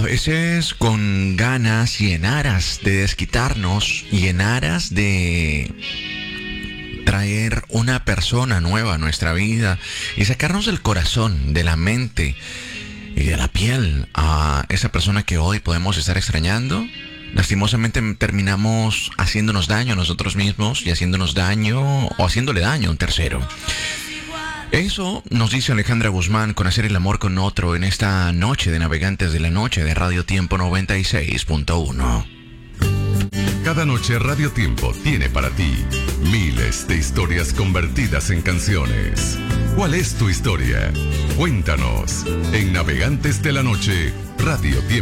veces con ganas y en aras de desquitarnos y en aras de traer una persona nueva a nuestra vida y sacarnos del corazón, de la mente y de la piel a esa persona que hoy podemos estar extrañando, lastimosamente terminamos haciéndonos daño a nosotros mismos y haciéndonos daño o haciéndole daño a un tercero. Eso nos dice Alejandra Guzmán con Hacer el amor con otro en esta noche de Navegantes de la Noche de Radio Tiempo 96.1. Cada noche Radio Tiempo tiene para ti miles de historias convertidas en canciones. ¿Cuál es tu historia? Cuéntanos en Navegantes de la Noche, Radio Tiempo.